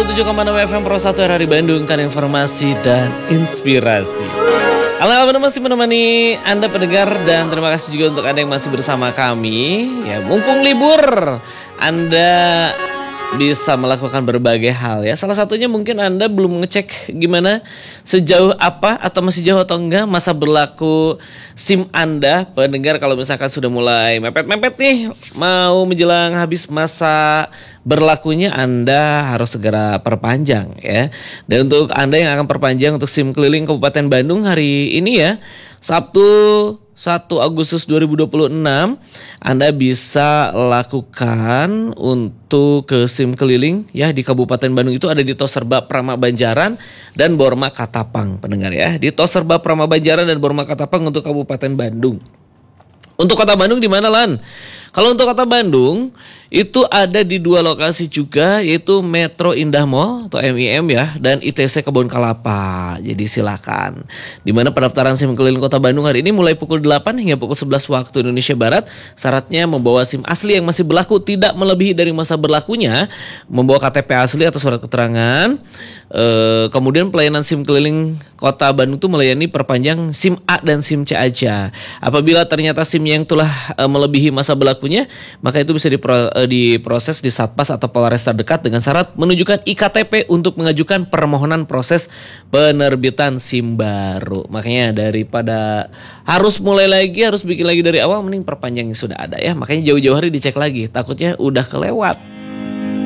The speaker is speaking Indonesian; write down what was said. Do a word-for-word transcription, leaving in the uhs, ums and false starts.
tujuh koma enam F M Pro satu R R I Bandung, kan informasi dan inspirasi. Halo, masih menemani Anda pendengar, dan terima kasih juga untuk Anda yang masih bersama kami. Ya, mumpung libur, Anda bisa melakukan berbagai hal ya. Salah satunya mungkin Anda belum ngecek gimana sejauh apa atau masih jauh atau enggak masa berlaku SIM Anda. Pendengar, kalau misalkan sudah mulai mepet-mepet nih, mau menjelang habis masa berlakunya, Anda harus segera perpanjang ya. Dan untuk Anda yang akan perpanjang untuk SIM keliling Kabupaten Bandung hari ini ya, Sabtu satu Agustus dua ribu dua puluh enam, Anda bisa lakukan untuk ke SIM keliling ya di Kabupaten Bandung. Itu ada di Toserba Prama Banjaran dan Borma Katapang, pendengar ya. Di Toserba Prama Banjaran dan Borma Katapang untuk Kabupaten Bandung. Untuk Kota Bandung di mana, Lan? Kalau untuk Kota Bandung itu ada di dua lokasi juga, yaitu Metro Indah Mall atau M I M ya, dan I T C Kebon Kelapa. Jadi silakan. Di mana pendaftaran SIM keliling Kota Bandung hari ini mulai pukul delapan hingga pukul sebelas waktu Indonesia Barat. Syaratnya membawa SIM asli yang masih berlaku tidak melebihi dari masa berlakunya, membawa K T P asli atau surat keterangan. E, kemudian pelayanan SIM keliling Kota Bandung itu melayani perpanjang SIM A dan SIM C aja. Apabila ternyata SIM yang telah e, melebihi masa berlakunya, maka itu bisa dipro, e, diproses di Satpas atau Polres terdekat dengan syarat menunjukkan I K T P untuk mengajukan permohonan proses penerbitan SIM baru. Makanya daripada harus mulai lagi, harus bikin lagi dari awal, mending perpanjang yang sudah ada ya. Makanya jauh-jauh hari dicek lagi, takutnya udah kelewat.